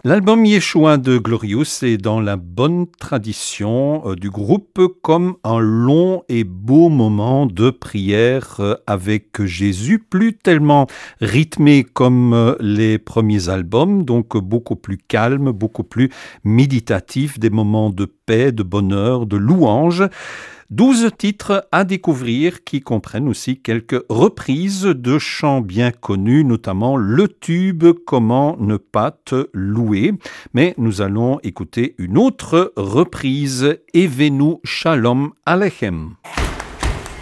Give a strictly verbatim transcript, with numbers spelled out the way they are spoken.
L'album Yeshua de Glorious est dans la bonne tradition euh, du groupe comme un long et beau moment de prière euh, avec Jésus, plus tellement rythmé comme euh, les premiers albums, donc beaucoup plus calme, beaucoup plus méditatif, des moments de paix, de bonheur, de louange. Douze titres à découvrir qui comprennent aussi quelques reprises de chants bien connus, notamment le tube Comment ne pas te louer. Mais nous allons écouter une autre reprise, Evenu Shalom Alechem.